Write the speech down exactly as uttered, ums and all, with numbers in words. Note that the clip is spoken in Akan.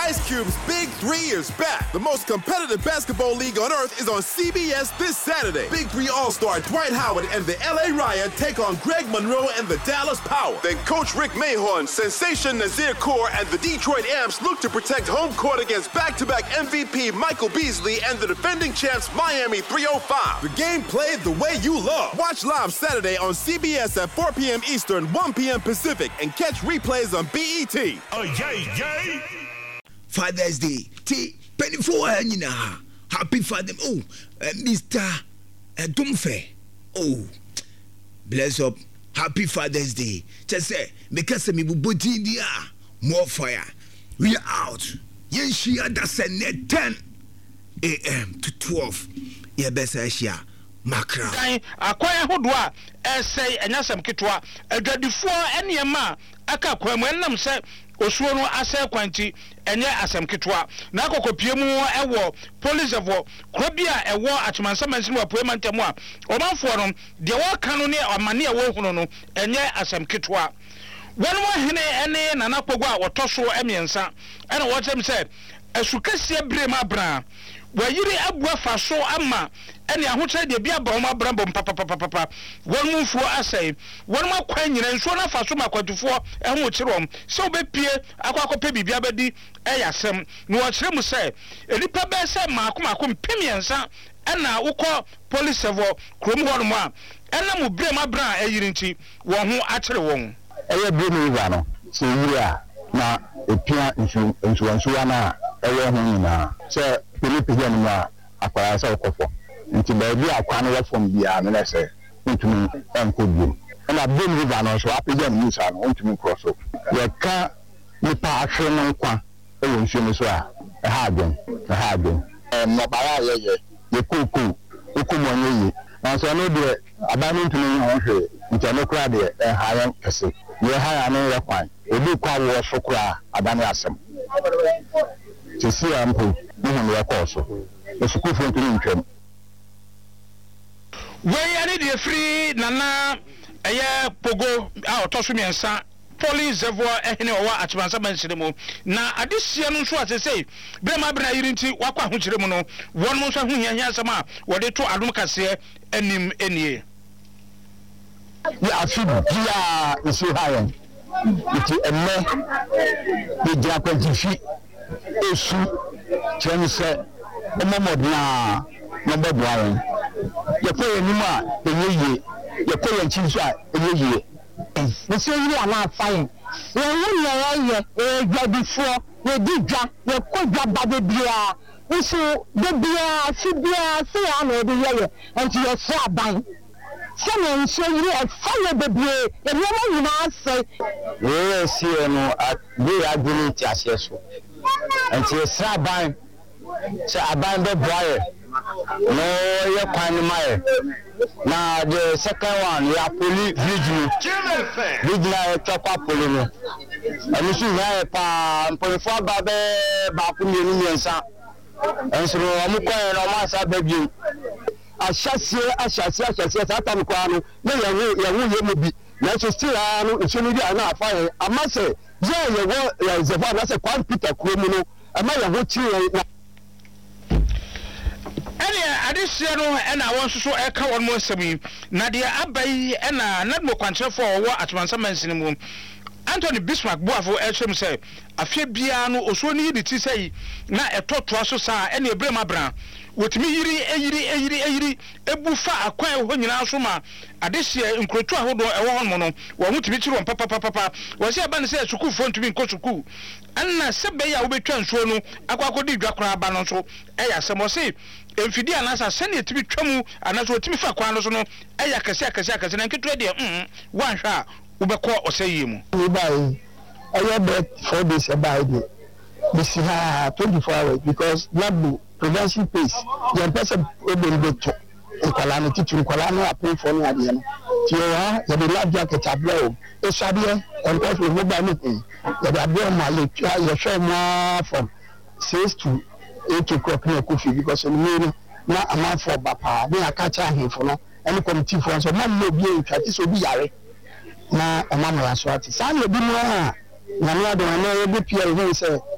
Ice Cube's Big Three is back. The most competitive basketball league on earth is on C B S this Saturday. Big Three All-Star Dwight Howard and the L A Riot take on Greg Monroe and the Dallas Power. Then Coach Rick Mahorn, Sensation Nazir Kaur, and the Detroit Amps look to protect home court against back-to-back M V P Michael Beasley and the defending champs Miami three oh five. The game played the way you love. Watch live Saturday on C B S at four p.m. Eastern, one p.m. Pacific, and catch replays on B E T. Oh, yay, yay! Father's Day. T. Penny for Hanina. Happy Father. Oh, uh, Mister Uh, Dumfe. Oh, bless up. Happy Father's Day. Just say, because me bubuti India. More fire. We are out. Yenshia dasene ten a.m. to twelve. Yeah, best Asia. Makra. Akwaya hodwa essay enyasem ketwa adwadifo eniema aka kwamwe nam se osuo no ase kwanti enye asem ketwa na akokopie mu ewo police evo krobia ewo atumansamansi no apoema ntemu a omanfo no de wo kanu ne amane ewo hunu no enye asem ketwa wonu mo hene ene nana kpogwa wotoso emiensa ene wo tem se asukase brema bra wayiri abua faso ama ene ahoche de bia ba oma brambo papa papa papa wonu mfuo asai wonu akwa nyina nsuo na faso makwatufo eho chirom se obepie akwa akopɛ bibia badi eyasem no wo kyerem se elipa be se maakomako mpemiensa ena wokɔ police evo krom hɔ no a ena mu brema bra ayiri nti wo ho akyere won eye brema river no se yiri a na epia nsu nsu nsuwa na ewe ho nyina se Philip Jan ma akwara sa okofo nti ba bi akwa no reform bia me na se ntumi enko bi na bem river no so apija mu sa no ntumi cross up ye ka ni pa ahwe no kwa e wo nsu no so a e ha adwen e ha adwen e mo bara ye ye ye kuku okumo ye na so no de abanu ntumi ho hwe nti no kra de e ha yan kase ye ha ya no ye kwan obi kwa wo so kra abanu asem Chesi ampo no ya koso esuku fonto ni ntwam we ani de free nana eye pogo a otoso miensa police evoir ehne owa atumansa mansire mu na adesia no nso asese brema bra yiri nti wakwa ahokyere mu no won mo nso ho hia hia asema wode to adom kase anim enie ya afibu ya isu hayen iti emme de dia kwantifi esu chense omomodna no boboan ye koye nima eyeye ye koye nchiso a eyeye nse yiri ana fayin ye wunye ye e gwadifo ye digwa ye kodwa bade bia nso de bia si bia se ya na de ye enti ye se aban se na nso yiri e faye bebie ye no nyina ase we see no we aguni ti aseso enti se aban se aban be boye no ye kwan mai na the second one ya poli vigil vigil na topa poli no ani su ya pa mponfo ba be ba ku ni ni ensa enso amu kwa no ma sa ba bi ahyase ahyase ahyase sata no kwa no na ya wo ya wo ye mu bi na so still ah no nso ni dia na afa ye amase ye ye wo ya zefa na se kwa Peter kromu no ama ya ho chi na ene adesia no ena won soso eka won mo nsemi na de abai ena nadmo kwantrefo wo atumansa mansini mu Anthony Bismarck boafo ehwem se afie bia no osuo ni yidi ti sei na etotoa so saa ene ebrema bra wotimi yiri eyiri eyiri eyiri ebufa akwan ho nyina so ma adesia nkrotu ahodo ewo hon mo no wo hutimi kiri won papa papa papa wo se aba ne se suku fo ntumi nko suku anna sebe ya wo betwa nsuo no akwakodi dwakora aba no so eya semo se emfidi anasa sene etimi twamu anasa otimi fa kwan no so no eya kase akase akase na nketu de mm wanhwa ubekọ osayi mu we buy ayo bet four days buy dey this ha twenty-four hours because lab prevention pace the person able to to kwala no titun kwala no apon for no ade no ti o ha ya be lab jacket ablo e sabie en cause we mobile meeting ya be ablo ma le twa ya show ma from six to eight o'clock na coffee because no me na am for bapa na akacha ahefo no any committee for so man no bi e twa ti so bi yare na amamra so ati sa le bi no ha na na do na e bi pia e say